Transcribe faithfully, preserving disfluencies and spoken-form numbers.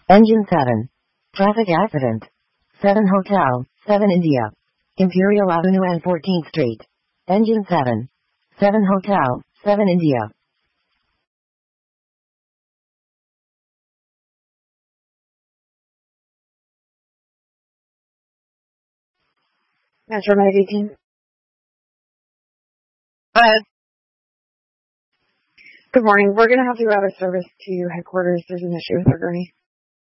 Engine seven. Traffic accident. seven Hotel, seven India. Imperial Avenue and fourteenth Street. Engine seven. seven Hotel, seven India. Metro Med eighteen. Go ahead. Good morning. We're going to have to go out of service to headquarters. There's an issue with our gurney.